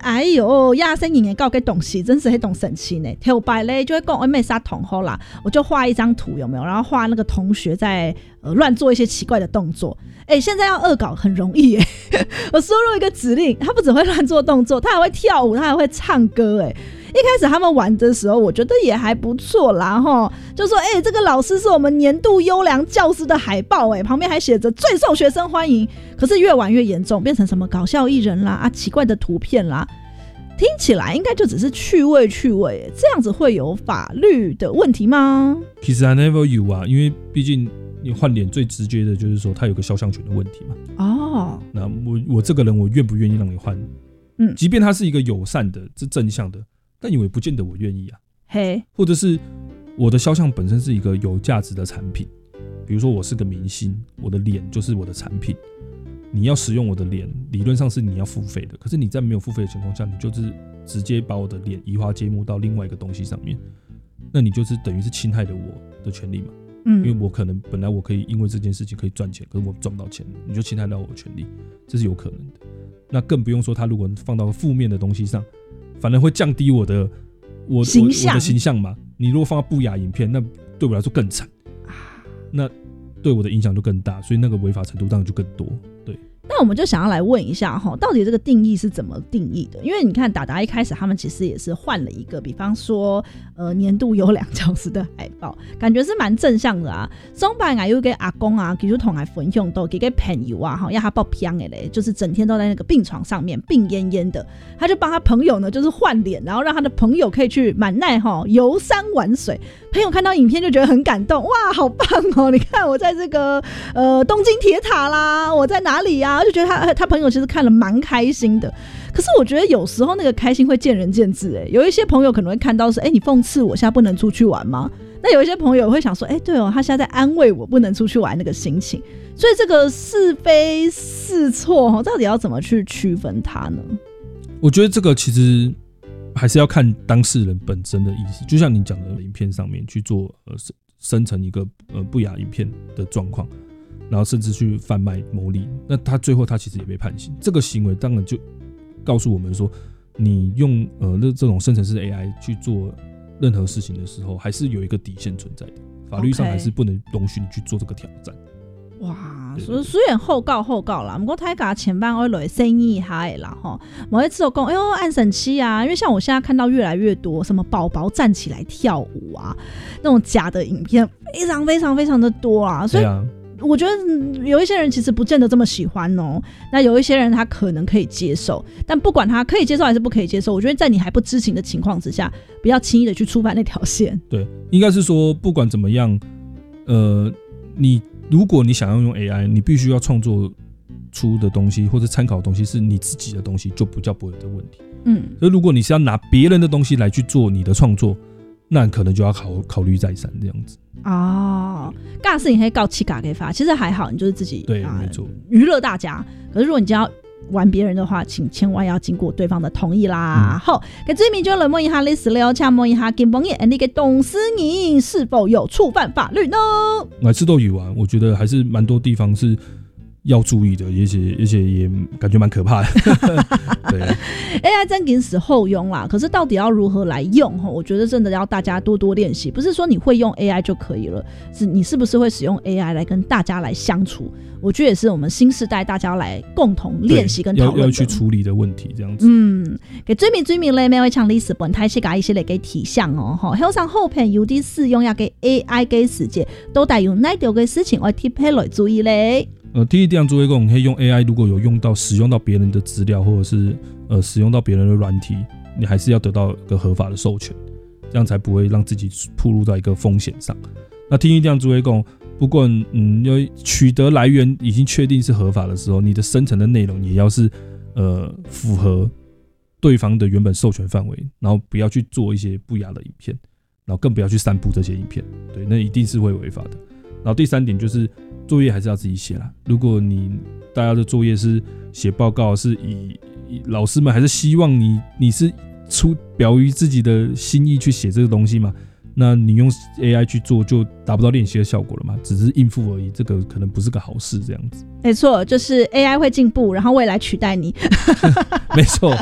哎呦亚生影的告给东西真是很懂神奇呢。头摆嘞就会讲我没啥同好啦，我就画一张图有没有，然后画那个同学在乱做一些奇怪的动作。现在要恶搞很容易耶我输入一个指令，他不只会乱做动作，他还会跳舞，他还会唱歌一开始他们玩的时候我觉得也还不错啦齁，就说这个老师是我们年度优良教师的海报旁边还写着最受学生欢迎。可是越玩越严重，变成什么搞笑艺人啦奇怪的图片啦，听起来应该就只是趣味这样子会有法律的问题吗？ 其实 I never you 啊，因为毕竟你换脸最直接的就是说他有个肖像权的问题嘛。那我这个人我愿不愿意让你换？即便他是一个友善的是正向的，但也不见得我愿意啊。或者是我的肖像本身是一个有价值的产品，比如说我是个明星，我的脸就是我的产品，你要使用我的脸理论上是你要付费的，可是你在没有付费的情况下，你就是直接把我的脸移花接木到另外一个东西上面，那你就是等于是侵害了我的权利嘛。因为我可能本来我可以因为这件事情可以赚钱，可是我赚不到钱，你就侵害到我的权利，这是有可能的。那更不用说他如果放到负面的东西上，反而会降低我的形象嘛。你如果放到不雅影片，那对我来说更惨，那对我的影响就更大，所以那个违法程度当然就更多。对， 那我们就想要来问一下到底这个定义是怎么定义的？因为你看达达一开始他们其实也是换了一个，比方说年度优良教师的海报，感觉是蛮正向的啊。松柏有给阿公啊，其实同来分享都给朋友啊，要他爆香的嘞，就是整天都在那个病床上面病恹恹的，他就帮他朋友呢就是换脸，然后让他的朋友可以去满奈游山玩水。朋友看到影片就觉得很感动，哇，好棒你看我在这个东京铁塔啦，我在哪里啊，就觉得他朋友其实看了蛮开心的。可是我觉得有时候那个开心会见仁见智有一些朋友可能会看到是你讽刺我现在不能出去玩吗？那有一些朋友会想说对他现在在安慰我不能出去玩那个心情。所以这个是非是错到底要怎么去区分它呢？ 我觉得这个其实还是要看当事人本身的意思，就像你讲的影片上面去做生成一个不雅影片的状况，然后甚至去贩卖牟利，那他最后他其实也被判刑。这个行为当然就告诉我们说，你用这种生成式 AI 去做任何事情的时候，还是有一个底线存在的，法律上还是不能容许你去做这个挑战。 哇，虽然后告啦，不过大家前半会来生意下的啦吼，某一次我讲按审期啊，因为像我现在看到越来越多什么宝宝站起来跳舞啊，那种假的影片非常非常非常的多啊，所以我觉得有一些人其实不见得这么喜欢那有一些人他可能可以接受，但不管他可以接受还是不可以接受，我觉得在你还不知情的情况之下，不要轻易的去触犯那条线。对， 应该是说不管怎么样如果你想要用 AI， 你必须要创作出的东西或者参考的东西是你自己的东西，就比较不会有这个问题。所以如果你是要拿别人的东西来去做你的创作，那可能就要考虑再三这样子。 尬事情可以告气嘎给发，其实还好，你就是自己对没错娱乐大家。可是如果你就要玩别人的话，请千万要经过对方的同意啦。好，给最明就来问一下历史了，请问一下金鹏爷，你给董思颖是否有触犯法律呢？ 来吃豆鱼丸，我觉得还是蛮多地方是要注意的，而且也感觉蛮可怕的。对 ，AI 真给死后用啦，可是到底要如何来用？我觉得真的要大家多多练习，不是说你会用 AI 就可以了，是你是不是会使用 AI 来跟大家来相处？我觉得也是我们新世代大家来共同练习跟讨论的， 要去处理的问题，这样子。 给最明咧，每位唱历史本台是搞一些嚟嘅题项还有上后片有啲使用要给 AI 嘅世界，都帶有哪條嘅事情我貼起來注意咧？ 第一點，作為講可以用 AI， 如果有使用到別人的資料，或者是使用到別人的軟體，你還是要得到一個合法的授權，這樣才不會讓自己暴露在一個風險上。那第一點，作為講，不過要取得來源已經確定是合法的時候，你的生成的內容也要是符合對方的原本授權範圍，然後不要去做一些不雅的影片，然後更不要去散布這些影片，對，那一定是會違法的。然後第三點就是作業還是要自己寫啦。如果大家的作業是寫報告，是以老師們還是希望你是表於自己的心意去寫這個東西嘛，那你用 AI 去做就達不到練習的效果了嘛，只是應付而已，這個可能不是個好事這樣子。 沒錯，就是 AI 會進步，然後未來取代你。 沒錯。